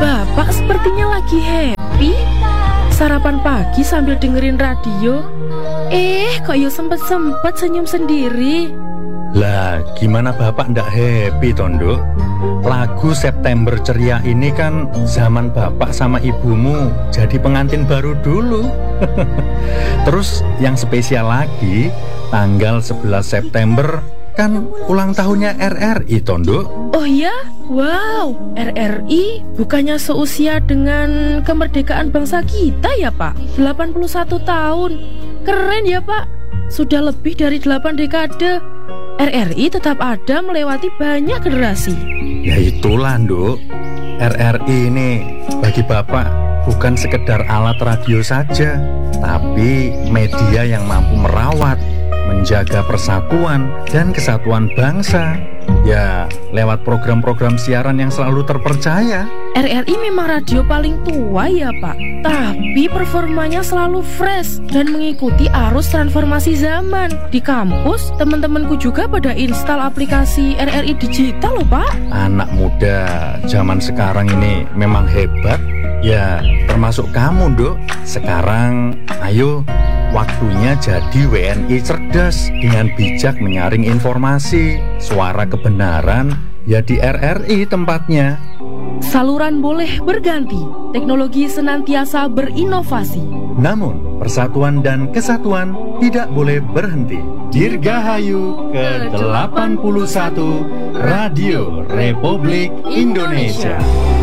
Bapak sepertinya lagi happy. Sarapan pagi sambil dengerin radio. Kok yo sempet-sempet senyum sendiri. Lah, gimana Bapak ndak happy, Tondo? Lagu September Ceria ini kan zaman Bapak sama ibumu jadi pengantin baru dulu. Terus yang spesial lagi, tanggal 11 September kan ulang tahunnya RRI, Tondo. Oh ya? Wow, RRI bukannya seusia dengan kemerdekaan bangsa kita ya Pak? 81 tahun. Keren ya Pak. Sudah lebih dari 8 dekade. RRI tetap ada melewati banyak generasi. Ya itulah, Nduk. RRI ini bagi Bapak bukan sekedar alat radio saja, tapi media yang mampu merawat, menjaga persatuan dan kesatuan bangsa. Ya, lewat program-program siaran yang selalu terpercaya. RRI memang radio paling tua ya Pak, tapi performanya selalu fresh dan mengikuti arus transformasi zaman. Di kampus, teman-temanku juga pada install aplikasi RRI digital loh Pak. Anak muda zaman sekarang ini memang hebat. Ya, termasuk kamu, Nduk. Sekarang, ayo, waktunya jadi WNI cerdas dengan bijak menyaring informasi. Suara kebenaran ya di RRI tempatnya. Saluran boleh berganti, teknologi senantiasa berinovasi. Namun, persatuan dan kesatuan tidak boleh berhenti. Dirgahayu ke-81 Radio Republik Indonesia.